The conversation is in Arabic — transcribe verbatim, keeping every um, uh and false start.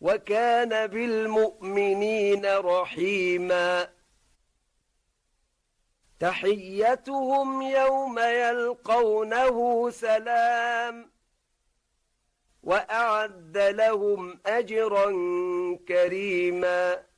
وكان بالمؤمنين رحيما تحيتهم يوم يلقونه سلام وأعد لهم أجرا كريما